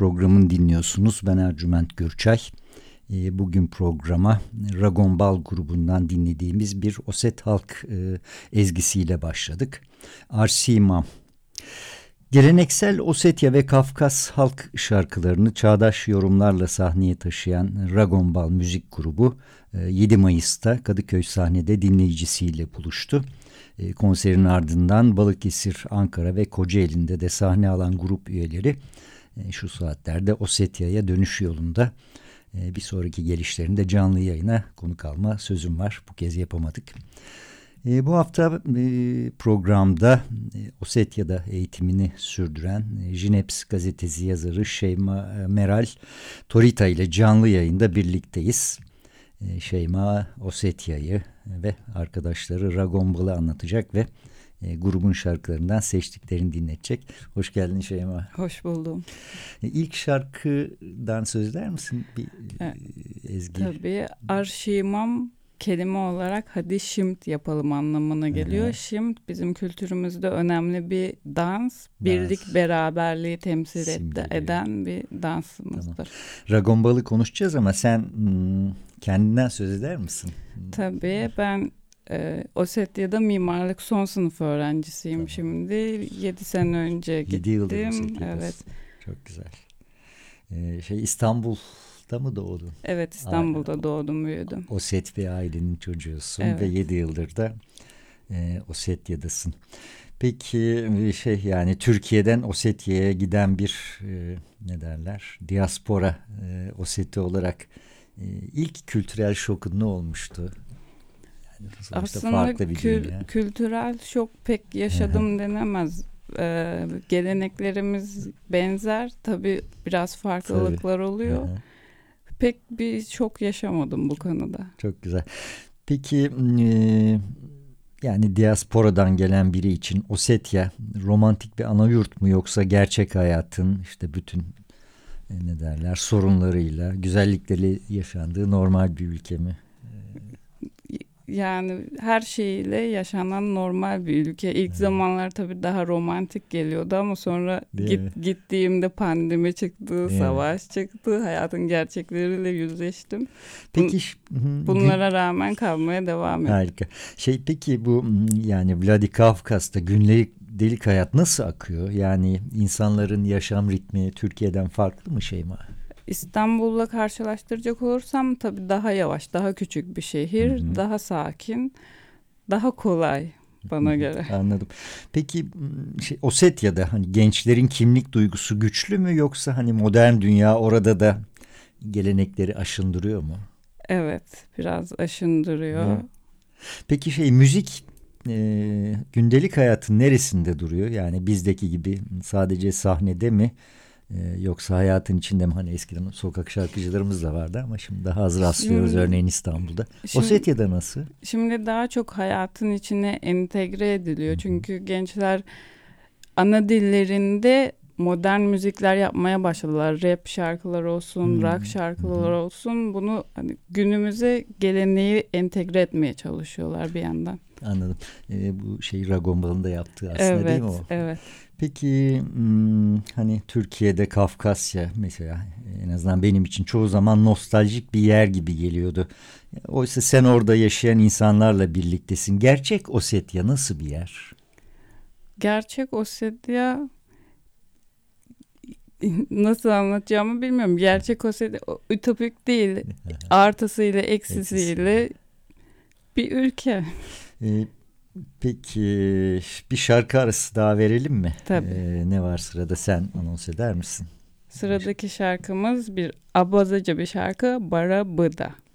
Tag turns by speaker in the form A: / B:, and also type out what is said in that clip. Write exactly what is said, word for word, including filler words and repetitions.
A: programını dinliyorsunuz. Ben Ercüment Gürçay. Bugün programa Ragonbal grubundan dinlediğimiz bir Oset halk ezgisiyle başladık. Arsima. Geleneksel Osetya ve Kafkas halk şarkılarını çağdaş yorumlarla sahneye taşıyan Ragonbal müzik grubu yedi Mayıs'ta Kadıköy sahnede dinleyicisiyle buluştu. Konserin ardından Balıkesir, Ankara ve Kocaeli'nde de sahne alan grup üyeleri şu saatlerde Osetya'ya dönüş yolunda. Bir sonraki gelişlerinde canlı yayına konuk alma sözüm var. Bu kez yapamadık. Bu hafta programda Osetya'da eğitimini sürdüren Jineps gazetesi yazarı Şeyma Meral Torita ile canlı yayında birlikteyiz. Şeyma Osetya'yı ve arkadaşları Ragonbal'ı anlatacak ve e, grubun şarkılarından seçtiklerini dinletecek. Hoş geldin Şeyma.
B: Hoş buldum.
A: E, ilk şarkıdan söz eder misin? Bir
B: evet,
A: ezgi.
B: Tabii. Arşimam kelime olarak hadi şimdi yapalım anlamına geliyor. Hı-hı. Şimdi bizim kültürümüzde önemli bir dans, birlik dans. Beraberliği temsil et, eden bir dansımızdır.
A: Tamam. Ragonbal'ı konuşacağız ama sen hmm, kendinden söz eder misin?
B: Tabii ben e, Osetya'da mimarlık son sınıf öğrencisiyim tamam. Şimdi. Yedi sene önce
A: Yedi
B: gittim.
A: Yıldır Osetya'dasın.
B: Evet.
A: Çok güzel. Ee, şey İstanbul'da mı doğdun?
B: Evet, İstanbul'da A- doğdum, büyüdüm.
A: Oset bir ailenin çocuğusun
B: evet.
A: ve yedi yıldır da e, Osetya'dasın. Peki şey yani Türkiye'den Osetya'ya giden bir e, ne derler diaspora e, Oseti olarak e, ilk kültürel şokun ne olmuştu? Yani
B: aslında kül- kültürel şok pek yaşadım denemez. Ee, geleneklerimiz benzer. Tabii biraz farklılıklar Tabii. oluyor. Hı-hı. Pek bir şok yaşamadım bu konuda.
A: Çok güzel. Peki e, yani diasporadan gelen biri için Osetya romantik bir anayurt mu yoksa gerçek hayatın işte bütün e, ne derler sorunlarıyla, güzellikleri yaşandığı normal bir ülke mi?
B: Yani her şeyle yaşanan normal bir ülke. İlk evet. zamanlar tabii daha romantik geliyordu ama sonra git, gittiğimde pandemi çıktı, Değil savaş mi? çıktı. Hayatın gerçekleriyle yüzleştim.
A: Peki
B: Bun, bunlara rağmen kalmaya devam ettim.
A: Harika. Şey peki bu yani Vladikavkaz'da gündelik hayat nasıl akıyor? Yani insanların yaşam ritmi Türkiye'den farklı mı Şeyma?
B: İstanbul'la karşılaştıracak olursam tabii daha yavaş, daha küçük bir şehir, hı hı. daha sakin, daha kolay bana göre.
A: Anladım. Peki şey, Osetya'da hani gençlerin kimlik duygusu güçlü mü yoksa hani modern dünya orada da gelenekleri aşındırıyor mu?
B: Evet, biraz aşındırıyor. Hı.
A: Peki şey müzik e, gündelik hayatın neresinde duruyor? Yani bizdeki gibi sadece sahnede mi? Ee, yoksa hayatın içinde mi hani eskiden sokak şarkıcılarımız da vardı ama şimdi daha az rastlıyoruz şimdi, örneğin İstanbul'da. Şimdi, Osetya'da nasıl?
B: Şimdi daha çok hayatın içine entegre ediliyor. Hı-hı. Çünkü gençler ana dillerinde modern müzikler yapmaya başladılar. Rap şarkılar olsun, Hı-hı. rock şarkılar Hı-hı. olsun. Bunu hani günümüze geleneği entegre etmeye çalışıyorlar bir yandan.
A: Anladım. Ee, bu şey Ragonbal'ın da yaptığı aslında
B: evet,
A: değil mi o?
B: Evet.
A: Peki hmm, hani Türkiye'de Kafkasya mesela en azından benim için çoğu zaman nostaljik bir yer gibi geliyordu. Oysa sen orada yaşayan insanlarla birliktesin. Gerçek Osetya nasıl bir yer?
B: Gerçek Osetya nasıl anlatacağımı bilmiyorum. Gerçek Osetya ütopik değil. Artısıyla eksisiyle bir ülke.
A: Ee, Peki bir şarkı arası daha verelim mi?
B: Tabii.
A: Ee, ne var sırada sen anons eder misin?
B: Sıradaki şarkımız bir Abazaca bir şarkı Bara Bıda.